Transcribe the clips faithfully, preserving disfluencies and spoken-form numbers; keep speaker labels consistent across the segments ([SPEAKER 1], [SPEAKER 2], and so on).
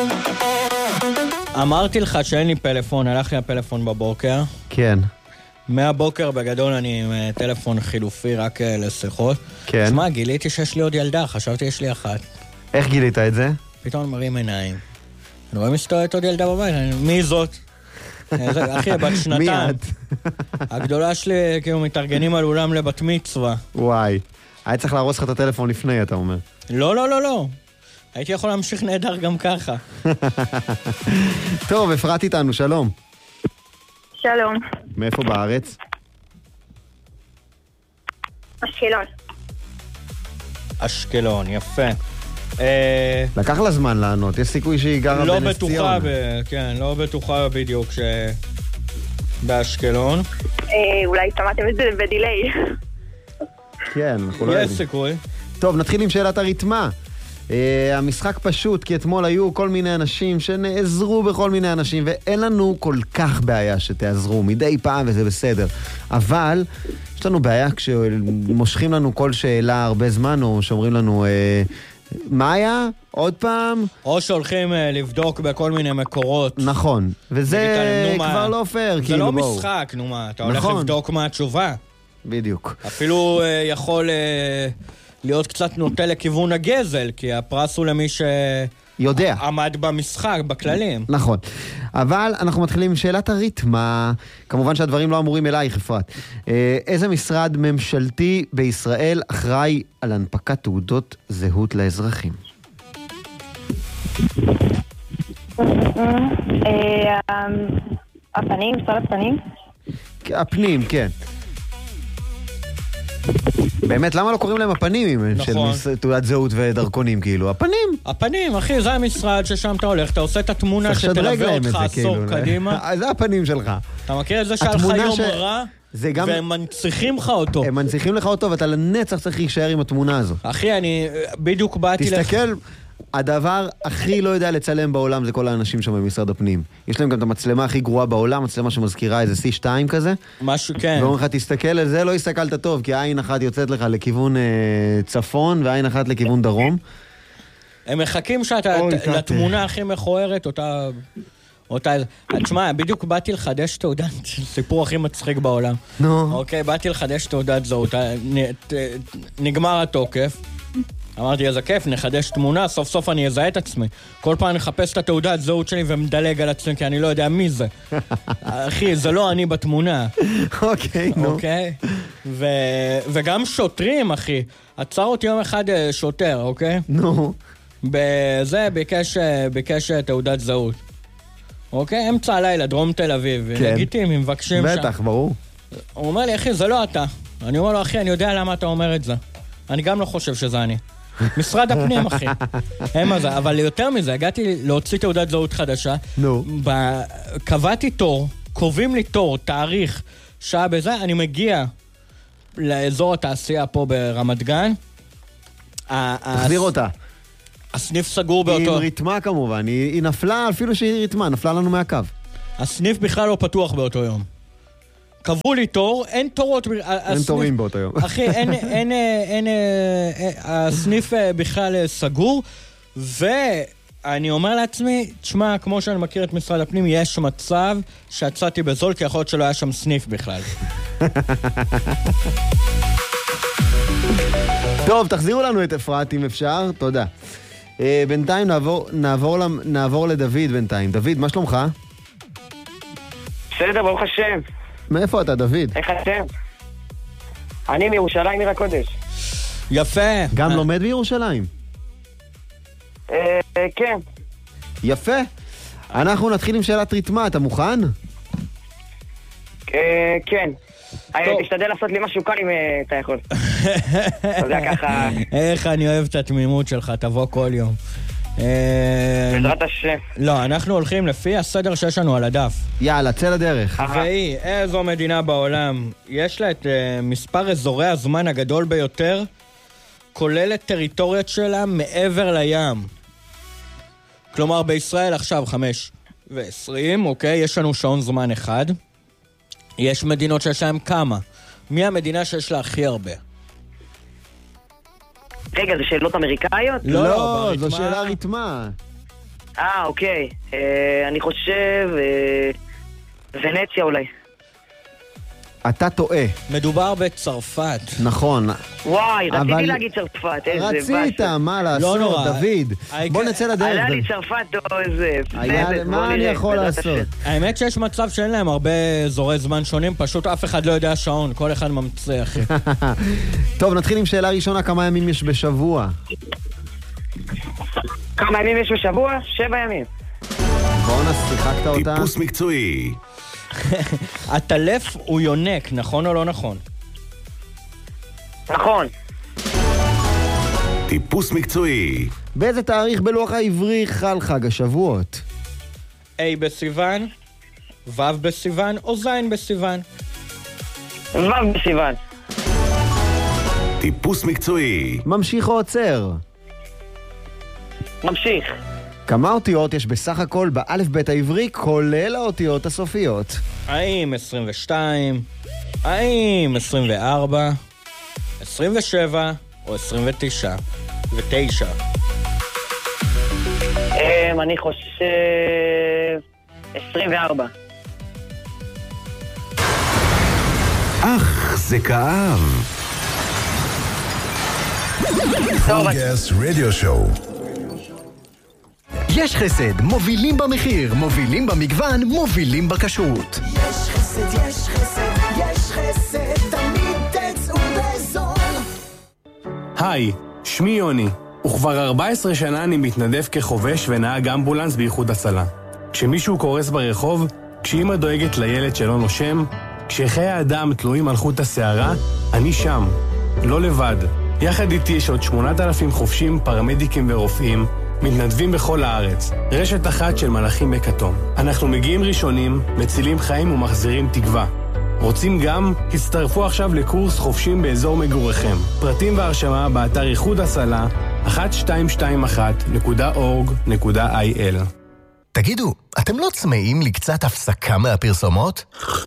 [SPEAKER 1] אמרתי לך שאין לי פלאפון, הלך לי הפלאפון בבוקר.
[SPEAKER 2] כן.
[SPEAKER 1] מהבוקר בגדול אני עם טלפון חילופי רק לשיחות.
[SPEAKER 2] כן.
[SPEAKER 1] שמע, גיליתי שיש לי עוד ילדה, חשבתי יש לי אחת.
[SPEAKER 2] איך גילית את זה?
[SPEAKER 1] פתאום מרים עיניים. אני רואה מסתובבת עוד ילדה בבית, מי זאת? אחי, בת שנתיים.
[SPEAKER 2] מי את?
[SPEAKER 1] הגדולה שלי, כאילו, מתארגנים על אולם לבת מצווה.
[SPEAKER 2] וואי. היה צריך להרוס לך את הטלפון לפני, אתה אומר.
[SPEAKER 1] לא, לא, לא, לא. הייתי יכול להמשיך נהדר גם ככה.
[SPEAKER 2] טוב, אפרת איתנו, שלום.
[SPEAKER 3] שלום.
[SPEAKER 2] מאיפה בארץ?
[SPEAKER 3] אשקלון.
[SPEAKER 1] אשקלון, יפה.
[SPEAKER 2] לקח לה זמן לענות, יש סיכוי שהיא גרה
[SPEAKER 1] לא
[SPEAKER 2] בנס ציונה.
[SPEAKER 1] בטוחה, כן, לא בטוחה בדיוק ש... באשקלון.
[SPEAKER 3] אולי שמעתם את זה בדיליי.
[SPEAKER 2] כן, אנחנו לא יודעים.
[SPEAKER 1] יש סיכוי.
[SPEAKER 2] טוב, נתחיל עם שאלת הריתמה. Uh, המשחק פשוט, כי אתמול היו כל מיני אנשים שנעזרו בכל מיני אנשים, ואין לנו כל כך בעיה שתעזרו מדי פעם, וזה בסדר. אבל יש לנו בעיה כשמושכים לנו כל שאלה הרבה זמן, או שאומרים לנו, uh, מה היה? עוד פעם?
[SPEAKER 1] או שהולכים uh, לבדוק בכל מיני מקורות.
[SPEAKER 2] נכון, וזה
[SPEAKER 1] נגיד,
[SPEAKER 2] כבר
[SPEAKER 1] מה,
[SPEAKER 2] לא פייר.
[SPEAKER 1] זה
[SPEAKER 2] כאילו,
[SPEAKER 1] לא
[SPEAKER 2] בואו.
[SPEAKER 1] משחק, נו מה, אתה הולך
[SPEAKER 2] נכון.
[SPEAKER 1] לבדוק מה התשובה.
[SPEAKER 2] בדיוק.
[SPEAKER 1] אפילו uh, יכול... Uh, להיות קצת נוטה לכיוון הגזל, כי הפרס הוא למי ש...
[SPEAKER 2] יודע.
[SPEAKER 1] עמד במשחק, בכללים.
[SPEAKER 2] נכון. אבל אנחנו מתחילים עם שאלת הריתמה. כמובן שהדברים לא אמורים אלייך, אפרת. איזה משרד ממשלתי בישראל אחראי על הנפקת תעודות זהות לאזרחים?
[SPEAKER 3] הפנים, משרד הפנים?
[SPEAKER 2] הפנים, כן. באמת, למה לא קוראים להם הפנים
[SPEAKER 1] נכון.
[SPEAKER 2] של תעודת זהות ודרכונים, כאילו? הפנים.
[SPEAKER 1] הפנים, אחי, זה המשרד ששם אתה הולך, אתה עושה את התמונה שתלווה אותך עשור קדימה.
[SPEAKER 2] זה הפנים שלך.
[SPEAKER 1] אתה מכיר את זה שהיה לך יום רע,
[SPEAKER 2] גם...
[SPEAKER 1] והם מנציחים לך אותו.
[SPEAKER 2] הם מנציחים לך אותו, ואתה לנצח צריך להישאר עם התמונה הזו.
[SPEAKER 1] אחי, אני בדיוק באתי לך...
[SPEAKER 2] תסתכל... הדבר הכי לא יודע לצלם בעולם זה כל האנשים שם במשרד הפנים. יש להם גם את המצלמה הכי גרועה בעולם, מצלמה שמזכירה איזה סי שתיים כזה.
[SPEAKER 1] משהו, כן.
[SPEAKER 2] ואומרים לך, תסתכל על זה, לא הסתכלת טוב, כי עין אחת יוצאת לך לכיוון אה, צפון, ועין אחת לכיוון דרום.
[SPEAKER 1] הם מחכים שאתה, לתמונה הכי מכוערת, אותה... אותה... תשמע, בדיוק באתי לחדש תעודת, סיפור הכי מצחיק בעולם.
[SPEAKER 2] נו.
[SPEAKER 1] אוקיי, באתי לחדש תעודת זהות, נגמר התוקף. אמרתי, איזה כיף, נחדש תמונה, סוף סוף אני אזהה את עצמי. כל פעם אני מחפש את התעודת זהות שלי ומדלג על עצמי, כי אני לא יודע מי זה. אחי, זה לא אני בתמונה.
[SPEAKER 2] אוקיי, נו.
[SPEAKER 1] אוקיי? וגם שוטרים, אחי. עצר אותי יום אחד שוטר, אוקיי?
[SPEAKER 2] נו.
[SPEAKER 1] בזה ביקש תעודת זהות. אוקיי? אמצע הלילה, דרום תל אביב. לגיטימי, מבקשים שם.
[SPEAKER 2] בטח, ברור.
[SPEAKER 1] הוא אומר לי, אחי, זה לא אתה. אני אומר לו, אחי, אני יודע למה אתה אומר את זה. אני גם לא חושב שזה אני. משרד הפנים, אחי. הם הזה. אבל יותר מזה, הגעתי להוציא תעודת זהות חדשה.
[SPEAKER 2] נו.
[SPEAKER 1] קבעתי תור, קובעים לי תור, תאריך, שעה בזה, אני מגיע לאזור התעשייה פה ברמת גן.
[SPEAKER 2] תחזיר אותה.
[SPEAKER 1] הסניף סגור באותו...
[SPEAKER 2] היא עם ריתמה כמובן, היא נפלה אפילו שהיא ריתמה, נפלה לנו מהקו.
[SPEAKER 1] הסניף בכלל לא פתוח באותו יום. קבעו לי תור, אין תורות...
[SPEAKER 2] אין תורים באותו יום.
[SPEAKER 1] אחי, אין, אין, אין, הסניף בכלל סגור, ואני אומר לעצמי, תשמע, כמו שאני מכיר את משרד הפנים, יש מצב שיצאתי בזול, כי יכול להיות שלא היה שם סניף בכלל.
[SPEAKER 2] טוב, תחזירו לנו את אפרת, אם אפשר, תודה. בינתיים נעבור, נעבור, נעבור לדוד בינתיים. דוד, מה שלומך?
[SPEAKER 4] בסדר, ברוך השם.
[SPEAKER 2] מאיפה אתה, דוד?
[SPEAKER 4] איך אתם? אני מירושלים, עיר הקודש.
[SPEAKER 1] יפה.
[SPEAKER 2] גם לומד בירושלים?
[SPEAKER 4] כן.
[SPEAKER 2] יפה. אנחנו נתחיל עם שאלת ריתמה, אתה מוכן?
[SPEAKER 4] כן. תשתדל לעשות לי משהו כאן אם אתה יכול. אתה יודע ככה...
[SPEAKER 1] איך אני אוהב את התמימות שלך, תבוא כל יום.
[SPEAKER 4] בעזרת השם.
[SPEAKER 1] לא, אנחנו הולכים לפי הסדר שיש לנו על הדף.
[SPEAKER 2] יאללה, צא לדרך.
[SPEAKER 1] והיא, איזו מדינה בעולם יש לה את מספר אזורי הזמן הגדול ביותר, כולל את טריטוריות שלה מעבר לים. כלומר, בישראל עכשיו חמש ועשרים, אוקיי? יש לנו שעון זמן אחד. יש מדינות שיש להם כמה. מי המדינה שיש לה הכי הרבה?
[SPEAKER 4] רגע, זה שאלות אמריקאיות?
[SPEAKER 1] לא,
[SPEAKER 2] לא, זו שאלה ריתמה.
[SPEAKER 4] אה, אוקיי. אה, אני חושב... אה, ונציה אולי.
[SPEAKER 2] אתה טועה.
[SPEAKER 1] מדובר בצרפת.
[SPEAKER 2] נכון.
[SPEAKER 4] וואי, רציתי
[SPEAKER 2] אבל-
[SPEAKER 4] להגיד צרפת, איזה
[SPEAKER 2] רצית,
[SPEAKER 4] באסה.
[SPEAKER 2] מה לעשות,
[SPEAKER 1] נורא.
[SPEAKER 2] דוד?
[SPEAKER 1] העיקר-
[SPEAKER 2] בוא נצא לדרך.
[SPEAKER 4] עלה לי
[SPEAKER 2] דוד.
[SPEAKER 4] צרפת או איזה...
[SPEAKER 2] היה-
[SPEAKER 4] בסדר,
[SPEAKER 2] מה
[SPEAKER 4] בוא
[SPEAKER 2] אני
[SPEAKER 4] נראה,
[SPEAKER 2] יכול
[SPEAKER 4] בעזרת
[SPEAKER 2] לעשות?
[SPEAKER 4] השם.
[SPEAKER 1] האמת שיש מצב שאין להם הרבה אזורי זמן שונים, פשוט אף אחד לא יודע שעון, כל אחד ממציא, אחי.
[SPEAKER 2] טוב, נתחיל עם שאלה ראשונה, כמה ימים יש בשבוע?
[SPEAKER 4] כמה ימים יש בשבוע? שבע ימים.
[SPEAKER 2] בואנה, שיחקת אותה.
[SPEAKER 5] טיפוס מקצועי.
[SPEAKER 1] הטלף הוא יונק, נכון או לא נכון?
[SPEAKER 4] נכון.
[SPEAKER 5] טיפוס מקצועי.
[SPEAKER 2] באיזה תאריך בלוח העברי חל חג השבועות?
[SPEAKER 1] A בסיוון, ו' בסיוון או ז' בסיוון?
[SPEAKER 4] ו' בסיוון.
[SPEAKER 5] טיפוס מקצועי.
[SPEAKER 2] ממשיך או עוצר?
[SPEAKER 4] ממשיך.
[SPEAKER 2] כמה אותיות יש בסך הכל באלף בית העברי, כולל האותיות הסופיות?
[SPEAKER 1] האם עשרים ושתיים? האם עשרים וארבע? עשרים ושבע או עשרים ותשע? ותשע.
[SPEAKER 4] אמ, אני חושב... עשרים וארבע.
[SPEAKER 5] אך, זה כאב.
[SPEAKER 4] טוב,
[SPEAKER 6] גס רדיו שואו.
[SPEAKER 7] יש חסד, מובילים במחיר, מובילים במגוון, מובילים בכשרות.
[SPEAKER 8] יש חסד, יש חסד, יש חסד, תמיד תצאו בזול.
[SPEAKER 9] היי, שמי יוני, וכבר ארבע עשרה שנה אני מתנדב כחובש ונהג אמבולנס באיחוד הצלה. כשמישהו קורס ברחוב, כשאמא דואגת לילד שלא נושם, כשחיי האדם תלויים על חוט השערה, אני שם, לא לבד. יחד איתי יש עוד שמונת אלפים חובשים, פרמדיקים ורופאים, מתנדבים בכל הארץ, רשת אחת של מלאכים בכתום. אנחנו מגיעים ראשונים, מצילים חיים ומחזירים תקווה. רוצים גם? הצטרפו עכשיו לקורס חובשים באזור מגוריכם. פרטים והרשמה באתר איחוד הצלה אחת שתיים שתיים אחת נקודה אורג נקודה איי אל.
[SPEAKER 7] תגידו, אתם לא צמאים לקצת הפסקה מהפרסומות?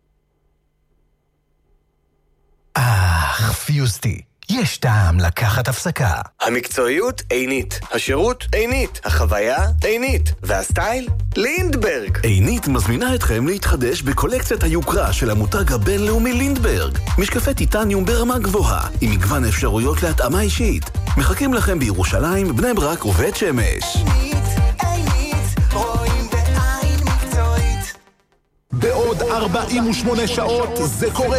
[SPEAKER 7] אך, פיוסטי. יש טעם לקחת הפסקה.
[SPEAKER 10] המקצועיות עינית, השירות עינית, החוויה עינית, והסטייל לינדברג.
[SPEAKER 5] עינית מזמינה אתכם להתחדש בקולקציית היוקרה של המותג הבינלאומי לינדברג. משקפי טיטניום ברמה גבוהה, עם מגוון אפשרויות להתאמה אישית. מחכים לכם בירושלים, בני ברק ובית שמש.
[SPEAKER 8] עינית, עינית, רואים בעין מקצועית.
[SPEAKER 6] בעוד ארבעים ושמונה שעות זה קורה.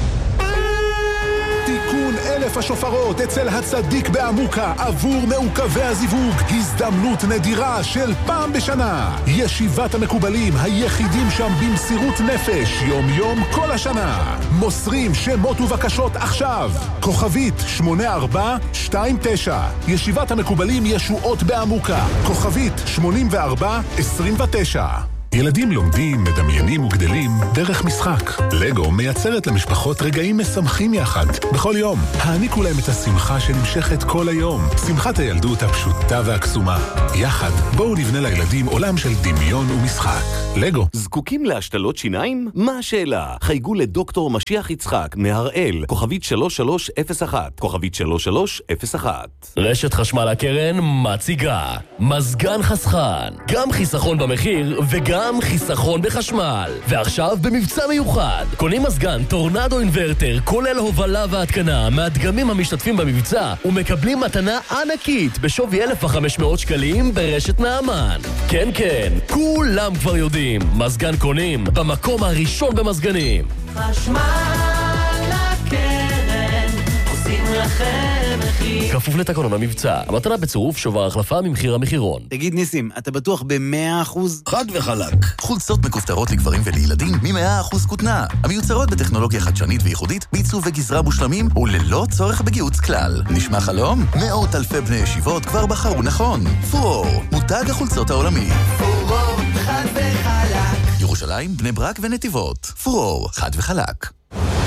[SPEAKER 6] תיקון אלף השופרות אצל הצדיק בעמוקה עבור מעוכבי הזיווג. הזדמנות נדירה של פעם בשנה. ישיבת המקובלים, היחידים שם במסירות נפש, יום יום כל השנה. מוסרים שמות ובקשות עכשיו. כוכבית שמונה ארבע שתיים תשע. ישיבת המקובלים ישועות בעמוקה. כוכבית שמונים וארבע עשרים ותשע. ילדים לומדים, מדמיינים וגדלים דרך משחק. לגו מייצרת למשפחות רגעים משמחים יחד. בכל יום, העניקו להם את השמחה שנמשכת כל היום. שמחת הילדות הפשוטה והקסומה. יחד, בואו נבנה לילדים עולם של דמיון ומשחק. לגו.
[SPEAKER 5] זקוקים להשתלות שיניים? מה השאלה? חייגו לדוקטור משיח יצחק מהראל, כוכבית שלוש שלוש אפס אחת, כוכבית שלוש שלוש אפס אחת.
[SPEAKER 11] רשת חשמל הקרן מציגה מזגן חסכן, גם חיסכון במחיר וגם חיסכון בחשמל. ועכשיו במבצע מיוחד, קונים מזגן טורנדו אינברטר כולל הובלה והתקנה מהדגמים המשתתפים במבצע ומקבלים מתנה ענקית בשווי אלף וחמש מאות שקלים ברשת נעמן. כן כן, כולם כבר יודעים, מזגן קונים במקום הראשון במזגנים.
[SPEAKER 8] חשמל הקרן, עושים לכם מחיר.
[SPEAKER 11] כפוף לתקנון המבצע, המתנה בצירוף שובר החלפה ממחיר המחירון.
[SPEAKER 12] תגיד ניסים, אתה בטוח ב-מאה אחוז?
[SPEAKER 13] חד וחלק. חולצות מכופתרות לגברים ולילדים מ-מאה אחוז כותנה. המיוצרות בטכנולוגיה חדשנית וייחודית, בעיצוב וגזרה מושלמים וללא צורך בגיהוץ כלל. נשמע חלום? מאות אלפי בני ישיבות כבר בחרו נכון. פרור, מותג החולצות העולמי.
[SPEAKER 8] פרור, חד וחלק.
[SPEAKER 13] ירושלים, בני ברק ונתיבות. פרור, חד וחלק.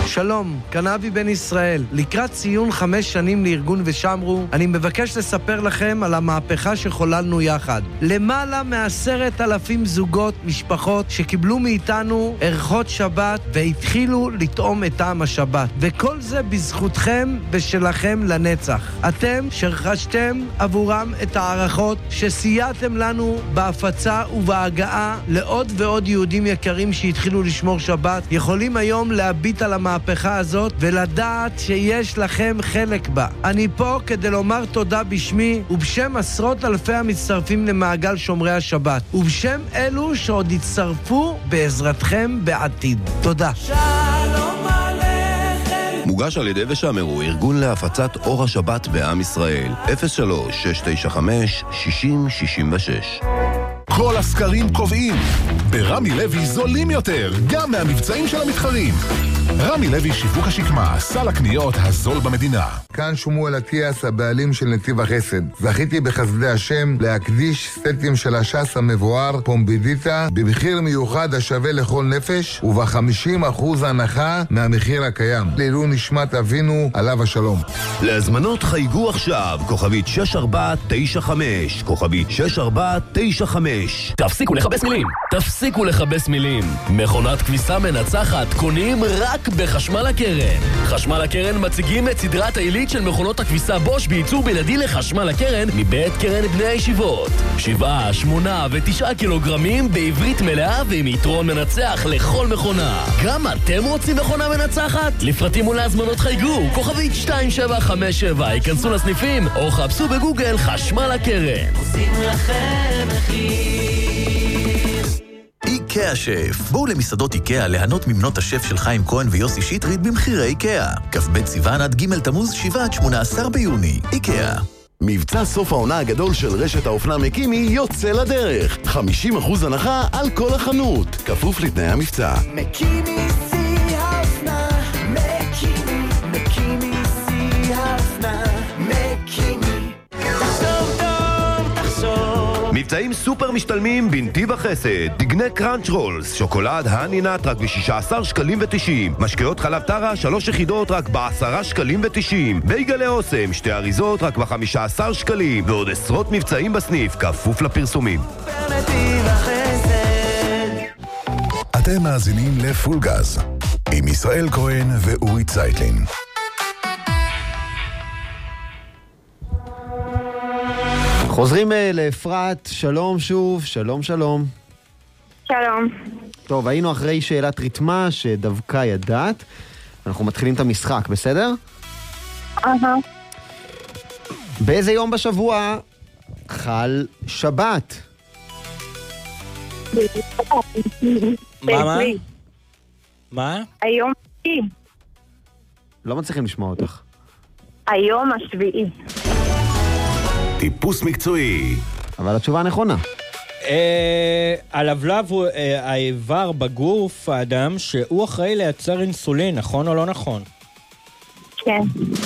[SPEAKER 14] שלום, כאן אבי בן ישראל. לקראת ציון חמש שנים לארגון ושמרו, אני מבקש לספר לכם על המהפכה שחוללנו יחד. למעלה מעשרת אלפים זוגות, משפחות, שקיבלו מאיתנו ערכות שבת והתחילו לטעום את טעם השבת. וכל זה בזכותכם ושלכם לנצח. אתם שרכשתם עבורם את הערכות שסייעתם לנו בהפצה ובהגעה לעוד ועוד יהודים יקרים שהתחילו לשמור שבת, יכולים היום להביט על המהפכה הזאת ולדעת שיש לכם חלק בה. אני פה כדי לומר תודה בשמי ובשם עשרות אלפי המצטרפים למעגל שומרי השבת, ובשם אלו שעוד יצטרפו בעזרתכם בעתיד. תודה.
[SPEAKER 15] שלום עליכם. מוגש על ידי ושמרו, ארגון להפצת אור השבת בעם ישראל. אפס שלוש שש תשע חמש שישים שישים ושש.
[SPEAKER 6] כל הסקרים קובעים, ברמי לוי זולים יותר, גם מהמבצעים של המתחרים. רמי לוי שיווק השקמה, סל הקניות הזול במדינה.
[SPEAKER 16] כאן שמואל אטיאס, הבעלים של נתיב החסד. זכיתי בחסדי השם להקדיש סטים של השס המבואר פומבידיטה במחיר מיוחד השווה לכל נפש וב-חמישים אחוז הנחה מהמחיר הקיים. לעילוי נשמת אבינו עליו השלום.
[SPEAKER 15] להזמנות חייגו עכשיו, כוכבית שש ארבע תשע חמש, כוכבית שש ארבע תשע חמש.
[SPEAKER 11] תפסיקו לחבש מילים, תפסיקו לחבש מילים. מכונת כביסה מנצחת קונים רק בחשמל הקרן. חשמל הקרן מציגים את סדרת העילית של מכונות הכביסה בוש בייצור בלעדי לחשמל הקרן מבית קרן בני הישיבות. שבעה, שמונה ותשעה קילוגרמים בעברית מלאה ועם יתרון מנצח לכל מכונה. גם אתם רוצים מכונה מנצחת? לפרטים ולהזמנות חייגו, כוכבית שתיים שבע חמש שבע, היכנסו לסניפים או חפשו בגוגל חשמל הקרן.
[SPEAKER 8] עושים לכם מחיר.
[SPEAKER 13] איקאה שף. בואו למסעדות איקאה ליהנות ממנות השף של חיים כהן ויוסי שטרית במחירי איקאה. כ"ב סיוון עד ג' תמוז שבעה עד שמונה עשר ביוני. איקאה.
[SPEAKER 15] מבצע סוף העונה הגדול של רשת האופנה מקימי יוצא לדרך. חמישים אחוז הנחה על כל החנות. כפוף לתנאי המבצע.
[SPEAKER 8] מקימי שיא האופנה, מקימי, מקימי שיא האופנה, מקימי. תחשוב טוב, תחשוב.
[SPEAKER 15] מבצעים סופר משתלמים בנתיב החסד. דגני קראנץ' רולס, שוקולד הנינת רק ב-שישה עשר שקלים ותשעים. משקאות חלב טרה, שלוש יחידות רק ב-עשרה שקלים ותשעים. בייגלי אוסם, שתי אריזות רק ב-חמישה עשר שקלים. ועוד עשרות מבצעים בסניף, כפוף לפרסומים.
[SPEAKER 8] בנתיב החסד.
[SPEAKER 6] אתם מאזינים לפול גז, עם ישראל כהן ואורי צייטלין.
[SPEAKER 2] חוזרים לאפרת, שלום שוב, שלום שלום.
[SPEAKER 3] שלום.
[SPEAKER 2] טוב, היינו אחרי שאלת ריתמה שדווקא ידעת. אנחנו מתחילים את המשחק, בסדר?
[SPEAKER 3] אהה.
[SPEAKER 2] באיזה יום בשבוע חל שבת?
[SPEAKER 1] מה, מה? מה?
[SPEAKER 3] היום השביעי.
[SPEAKER 2] לא מצליחים לשמוע אותך.
[SPEAKER 3] היום השביעי.
[SPEAKER 15] טיפוס מקצועי.
[SPEAKER 2] אבל התשובה נכונה.
[SPEAKER 1] הלבלב הוא האיבר בגוף האדם שהוא אחראי לייצר אינסולין, נכון או לא נכון?
[SPEAKER 3] כן.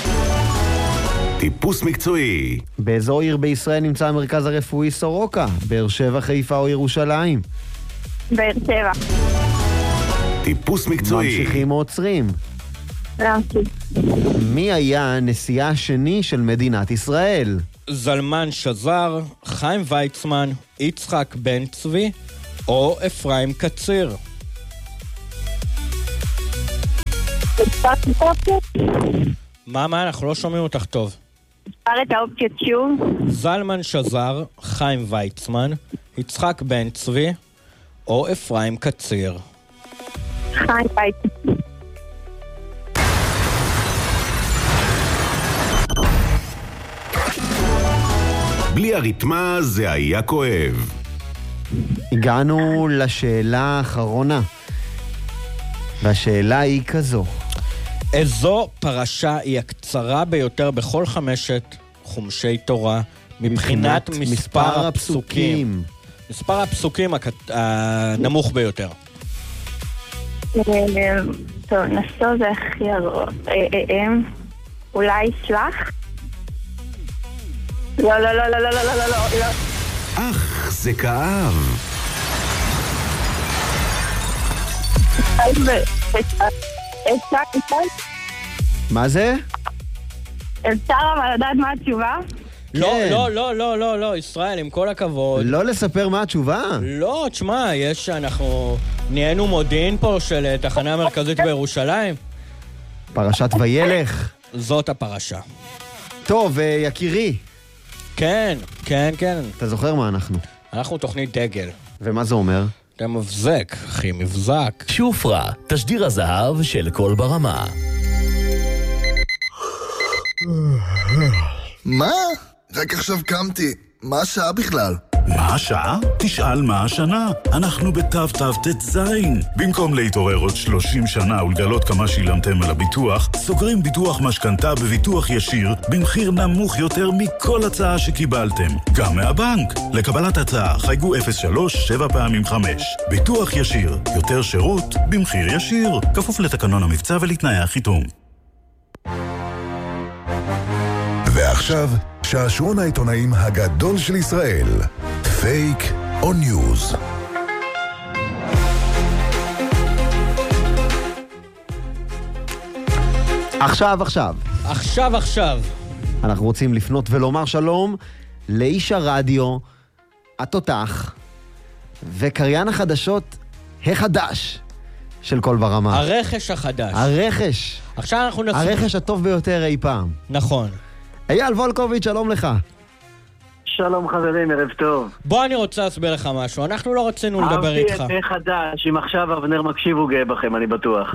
[SPEAKER 15] טיפוס מקצועי.
[SPEAKER 2] באיזו עיר בישראל נמצא המרכז הרפואי סורוקה? באר שבע, חיפה או ירושלים?
[SPEAKER 3] באר שבע.
[SPEAKER 15] טיפוס מקצועי.
[SPEAKER 2] ממשיכים או עוצרים?
[SPEAKER 3] להמשיך.
[SPEAKER 2] מי היה נשיאה השני של מדינת ישראל?
[SPEAKER 1] זלמן שזר, חיים ויצמן, יצחק בן צבי או אפרים קציר? מה, מה? אנחנו לא שומעים אותך טוב.
[SPEAKER 3] תספר את האופציות שוב.
[SPEAKER 1] זלמן שזר, חיים ויצמן, יצחק בן צבי או אפרים קציר?
[SPEAKER 3] חיים ויצמן.
[SPEAKER 15] בלי הריתמה זה היה כואב.
[SPEAKER 2] הגענו לשאלה האחרונה. והשאלה היא כזו.
[SPEAKER 1] איזו פרשה היא הקצרה ביותר בכל חמשת חומשי תורה מבחינת מספר, מספר הפסוקים? מספר הפסוקים הנמוך ביותר.
[SPEAKER 3] טוב, נסו זה הכי ארוך. אולי שלח? לא, לא, לא, לא, לא, לא, לא, לא.
[SPEAKER 15] אך, זה כאב.
[SPEAKER 3] אפשר, אפשר?
[SPEAKER 2] מה זה?
[SPEAKER 3] אפשר אבל לדעת מה התשובה?
[SPEAKER 1] לא, לא, לא, לא, לא, לא, ישראל, עם כל הכבוד.
[SPEAKER 2] לא לספר מה התשובה?
[SPEAKER 1] לא, תשמע, יש, אנחנו נהיינו מודיעין פה של תחנה המרכזית בירושלים.
[SPEAKER 2] פרשת וילך.
[SPEAKER 1] זאת הפרשה.
[SPEAKER 2] טוב, יקירי.
[SPEAKER 1] כן, כן, כן.
[SPEAKER 2] אתה זוכר מה אנחנו?
[SPEAKER 1] אנחנו תוכנית דגל.
[SPEAKER 2] ומה זה אומר?
[SPEAKER 1] אתה מבזק, אחי, מבזק.
[SPEAKER 11] שופרה, תשדיר הזהב של קול ברמה.
[SPEAKER 17] מה? רק עכשיו קמתי. מה השעה בכלל?
[SPEAKER 18] מה השעה? תשאל מה השנה. אנחנו בתו תו תת זין. במקום להתעורר עוד שלושים שנה ולגלות כמה שילמתם על הביטוח, סוגרים ביטוח משכנתה בביטוח ישיר במחיר נמוך יותר מכל הצעה שקיבלתם. גם מהבנק. לקבלת הצעה חייגו אפס שלוש שבע פעמים חמש. ביטוח ישיר. יותר שירות במחיר ישיר. כפוף לתקנון המבצע ולתנאי החיתום.
[SPEAKER 6] ועכשיו, שעשועון העיתונאים הגדול של ישראל. פייק או ניוז.
[SPEAKER 2] עכשיו, עכשיו.
[SPEAKER 1] עכשיו, עכשיו.
[SPEAKER 2] אנחנו רוצים לפנות ולומר שלום לאיש הרדיו, התותח, וקריין החדשות החדש של קול ברמה.
[SPEAKER 1] הרכש החדש.
[SPEAKER 2] הרכש.
[SPEAKER 1] עכשיו אנחנו נסביר.
[SPEAKER 2] הרכש הטוב ביותר אי פעם.
[SPEAKER 1] נכון.
[SPEAKER 2] אייל וולקוביץ', שלום לך.
[SPEAKER 19] שלום חברים, ערב טוב.
[SPEAKER 1] בוא, אני רוצה להסביר לך משהו. אנחנו לא רצינו לדבר איתך.
[SPEAKER 19] אהבתי את חדש, אם עכשיו אבנר מקשיב הוא גאה בכם, אני בטוח.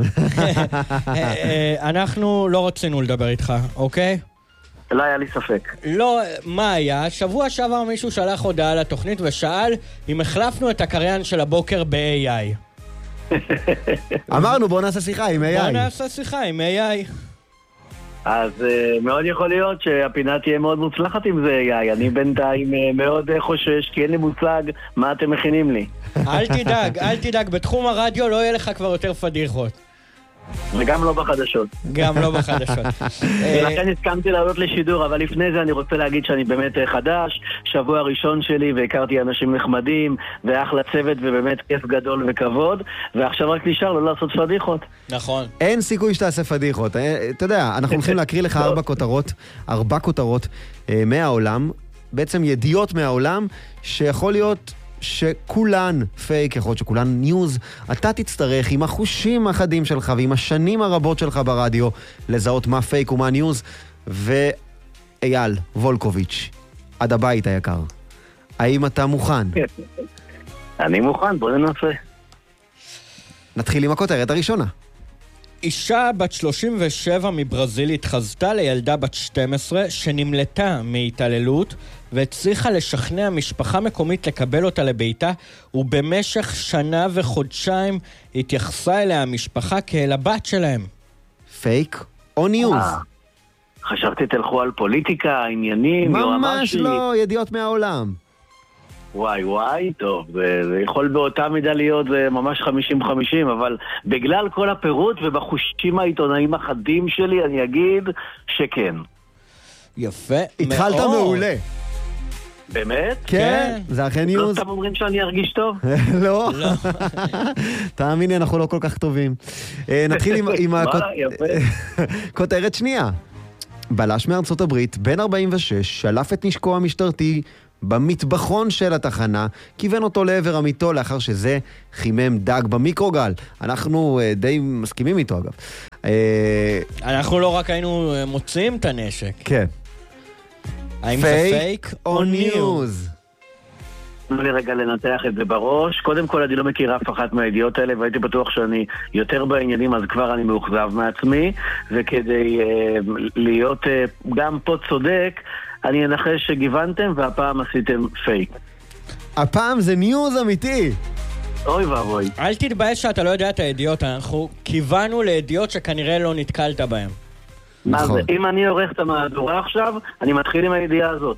[SPEAKER 1] אנחנו לא רצינו לדבר איתך, אוקיי?
[SPEAKER 19] לא היה לי ספק.
[SPEAKER 1] לא, מה היה? שבוע שעבר מישהו שלח הודעה לתוכנית ושאל אם החלפנו את הקריין של הבוקר ב-איי איי.
[SPEAKER 2] אמרנו, בוא נעשה שיחה עם איי איי.
[SPEAKER 1] בוא נעשה שיחה עם איי איי.
[SPEAKER 19] אז uh, מאוד יכול להיות שהפינה תהיה מאוד מוצלחת עם זה איי איי. אני בינתיים uh, מאוד uh, חושש, כי אין לי מושג מה אתם מכינים לי.
[SPEAKER 1] אל תדאג, אל תדאג. בתחום הרדיו לא יהיה לך כבר יותר פדיחות.
[SPEAKER 19] וגם לא בחדשות.
[SPEAKER 1] גם לא בחדשות.
[SPEAKER 19] ולכן הסכמתי לעלות לשידור, אבל לפני זה אני רוצה להגיד שאני באמת חדש, שבוע ראשון שלי והכרתי אנשים נחמדים, ואחלה צוות ובאמת כיף גדול וכבוד, ועכשיו רק נשאר לא לעשות פדיחות.
[SPEAKER 1] נכון.
[SPEAKER 2] אין סיכוי שתעשה פדיחות. אתה יודע, אנחנו הולכים להקריא לך ארבע כותרות, ארבע כותרות מהעולם, בעצם ידיעות מהעולם, שיכול להיות שכולן פייק, יכול להיות שכולן ניוז. אתה תצטרך עם החושים החדים שלך ועם השנים הרבות שלך ברדיו לזהות מה פייק ומה ניוז. ואייל וולקוביץ', עד הבית היקר, האם אתה מוכן?
[SPEAKER 19] אני מוכן, בוא ננסה.
[SPEAKER 2] נתחיל עם הכותרת הראשונה.
[SPEAKER 1] אישה בת שלושים ושבע מברזיל התחזתה לילדה בת שתים עשרה שנמלטה מהתעללות והצליחה לשכנע משפחה מקומית לקבל אותה לביתה, ובמשך שנה וחודשיים התייחסה אליה המשפחה כאל הבת שלהם.
[SPEAKER 2] פייק או ניוז?
[SPEAKER 19] חשבתי תלכו על פוליטיקה, עניינים,
[SPEAKER 2] ממש לא, ידיעות מהעולם.
[SPEAKER 19] וואי וואי, טוב, זה, זה יכול באותה מידה להיות, זה ממש חמישים חמישים, אבל בגלל כל הפירוט ובחושים העיתונאים החדים שלי, אני אגיד שכן.
[SPEAKER 1] יפה.
[SPEAKER 2] התחלת מעולה.
[SPEAKER 19] באמת?
[SPEAKER 2] כן, זה אכן ניוז.
[SPEAKER 19] לא סתם אומרים שאני ארגיש טוב?
[SPEAKER 2] לא. תאמין לי, אנחנו לא כל כך טובים. נתחיל עם הכותרת שנייה. בלש מארצות הברית, בן ארבעים ושש, שלף את נשקו המשטרתי במטבחון של התחנה, כיוון אותו לעבר עמיתו לאחר שזה חימם דג במיקרוגל. אנחנו די מסכימים איתו אגב.
[SPEAKER 1] אנחנו לא רק היינו מוצאים את הנשק.
[SPEAKER 2] כן.
[SPEAKER 1] האם זה פייק או ניוז?
[SPEAKER 19] תנו לי רגע לנתח את זה בראש. קודם כל, אני לא מכיר אף אחת מהידיעות האלה, והייתי בטוח שאני יותר בעניינים, אז כבר אני מאוכזב מעצמי, וכדי uh, להיות uh, גם פה צודק, אני אנחש שגיוונתם, והפעם עשיתם פייק.
[SPEAKER 2] הפעם זה ניוז אמיתי.
[SPEAKER 19] אוי ואבוי.
[SPEAKER 1] אל תתבייש שאתה לא יודע את הידיעות, אנחנו כיוונו לידיעות שכנראה לא נתקלת בהן.
[SPEAKER 19] מה זה? אם אני עורך את המהדורה עכשיו, אני מתחיל עם הידיעה הזאת.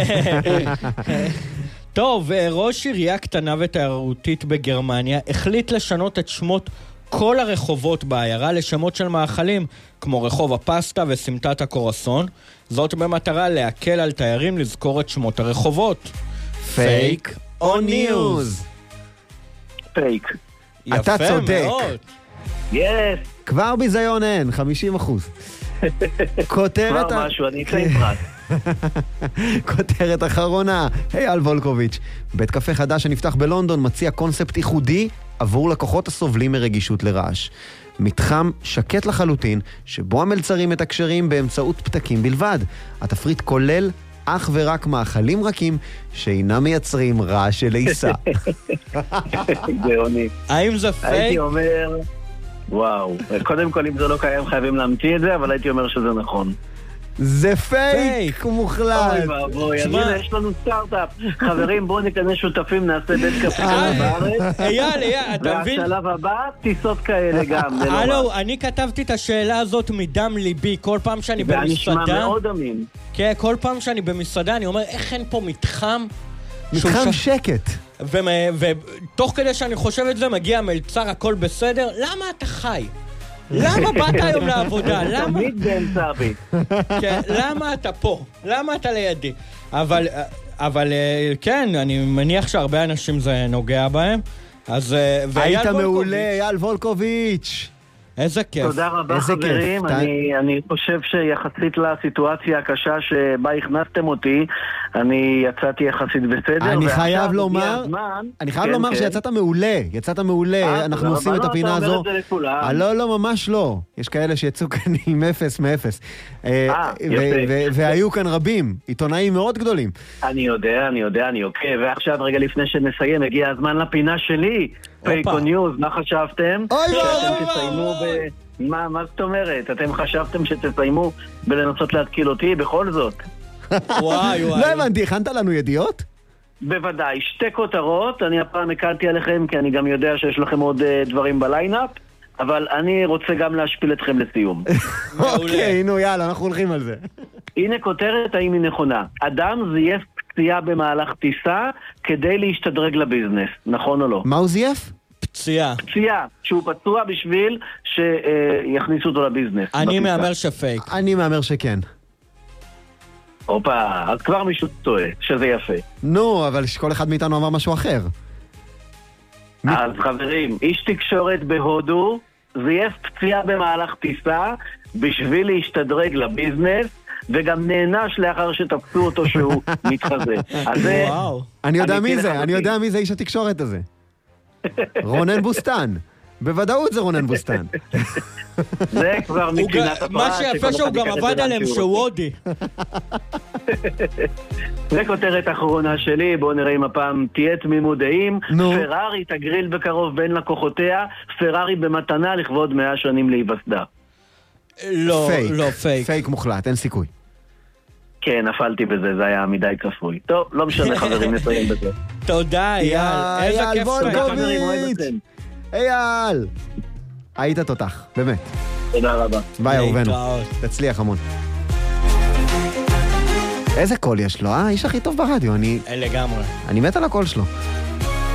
[SPEAKER 1] טוב, ראש עירייה קטנה ותיירותית בגרמניה החליט לשנות את שמות כל הרחובות בעיירה לשמות של מאכלים, כמו רחוב הפסטה וסמטת הקורסון, זאת במטרה להקל על תיירים לזכור את שמות הרחובות.
[SPEAKER 2] פייק או ניוז?
[SPEAKER 19] פייק.
[SPEAKER 2] אתה צודק.
[SPEAKER 19] יס!
[SPEAKER 2] כבר ביזיון אין, חמישים אחוז. כותרת...
[SPEAKER 19] כבר משהו, אני אצא עם פרט.
[SPEAKER 2] כותרת אחרונה, אייל וולקוביץ'. בית קפה חדש שנפתח בלונדון מציע קונספט ייחודי עבור לקוחות הסובלים מרגישות לרעש. מתחם שקט לחלוטין, שבו המלצרים מתקשרים באמצעות פתקים בלבד. התפריט כולל אך ורק מאכלים רכים שאינם מייצרים רעש של עיסה.
[SPEAKER 19] גאוני.
[SPEAKER 1] האם זה פייק?
[SPEAKER 19] הייתי אומר, וואו, קודם כל אם זה לא קיים חייבים להמציא את זה, אבל הייתי אומר שזה נכון.
[SPEAKER 2] זה פייק מוחלט.
[SPEAKER 19] אוי ואבוי, הנה יש לנו סטארט-אפ. חברים, בואו ניכנס שותפים, נעשה בית קפה כאלה בארץ.
[SPEAKER 1] אייל, אייל, אתה מבין?
[SPEAKER 19] והשלב הבא, טיסות כאלה גם.
[SPEAKER 1] הלו, אני כתבתי את השאלה הזאת מדם ליבי, כל פעם שאני במסעדה.
[SPEAKER 19] זה נשמע מאוד אמין.
[SPEAKER 1] כן, כל פעם שאני במסעדה, אני אומר, איך אין פה מתחם?
[SPEAKER 2] מתחם שקט.
[SPEAKER 1] ותוך כדי שאני חושב את זה, מגיע מלצר, הכל בסדר. למה אתה חי? למה באת היום לעבודה? למה?
[SPEAKER 19] תמיד באמצע בי.
[SPEAKER 1] כן, למה אתה פה? למה אתה לידי? אבל, אבל כן, אני מניח שהרבה אנשים זה נוגע בהם. אז...
[SPEAKER 2] היית מעולה, אייל וולקוביץ'.
[SPEAKER 1] איזה כיף.
[SPEAKER 19] תודה רבה חברים, אני, אני חושב שיחסית לסיטואציה הקשה שבה הכנסתם אותי, אני יצאתי יחסית בסדר.
[SPEAKER 2] אני חייב לומר, אני חייב לומר שיצאת מעולה, יצאת מעולה, אנחנו עושים את הפינה הזו. לא, לא, ממש לא. יש כאלה שיצאו כאן עם אפס מאפס. והיו כאן רבים, עיתונאים מאוד גדולים.
[SPEAKER 19] אני יודע, אני יודע, אני עוקב, ועכשיו רגע לפני שנסיים, הגיע הזמן לפינה שלי. פייקו ניוז, מה חשבתם? שאתם תסיימו ב... מה, מה זאת אומרת? אתם חשבתם שתסיימו בלנסות להתקיל אותי בכל זאת?
[SPEAKER 2] וואי וואי. לא הבנתי, הכנת לנו ידיעות?
[SPEAKER 19] בוודאי, שתי כותרות, אני הפעם הקלתי עליכם כי אני גם יודע שיש לכם עוד דברים בליינאפ, אבל אני רוצה גם להשפיל אתכם לסיום.
[SPEAKER 2] אוקיי, נו יאללה, אנחנו הולכים על זה.
[SPEAKER 19] הנה כותרת, האם היא נכונה? אדם זייף פציעה במהלך טיסה כדי להשתדרג לביזנס, נכון או לא?
[SPEAKER 2] מה הוא זייף?
[SPEAKER 1] פציעה.
[SPEAKER 19] פציעה, שהוא פצוע בשביל שיכניסו אותו לביזנס.
[SPEAKER 1] אני מאמר שפייק.
[SPEAKER 2] אני מאמר שכן.
[SPEAKER 19] הופה, אז כבר מישהו טועה, שזה יפה.
[SPEAKER 2] נו, אבל כל אחד מאיתנו אמר משהו אחר.
[SPEAKER 19] אז חברים, איש תקשורת בהודו זייף פציעה במהלך טיסה בשביל להשתדרג לביזנס, וגם נענש לאחר שתפסו אותו שהוא מתחזה.
[SPEAKER 2] וואו. אני יודע מי זה, אני יודע מי זה איש התקשורת הזה. רונן בוסטן. בוודאות זה רונן בוסטן.
[SPEAKER 19] זה כבר מבחינת הפרעה.
[SPEAKER 1] מה שיפה שהוא גם עבד עליהם שהוא הודי.
[SPEAKER 19] זה כותרת אחרונה שלי, בואו נראה אם הפעם תהיה תמימות דעים. פרארי תגריל בקרוב בין לקוחותיה, פרארי במתנה לכבוד מאה שנים להיווסדה.
[SPEAKER 1] לא, לא פייק.
[SPEAKER 2] פייק מוחלט, אין סיכוי.
[SPEAKER 19] כן, נפלתי בזה, זה היה מדי צפוי. טוב, לא משנה חברים, נסיים בזה.
[SPEAKER 1] תודה, אייל. איזה כיף
[SPEAKER 2] וולקוביץ'. אייל. היית תותח, באמת.
[SPEAKER 19] תודה רבה.
[SPEAKER 2] ביי, אהובנו. תצליח המון. איזה קול יש לו, אה? איש הכי טוב ברדיו, אני...
[SPEAKER 1] לגמרי.
[SPEAKER 2] אני מת על הקול שלו.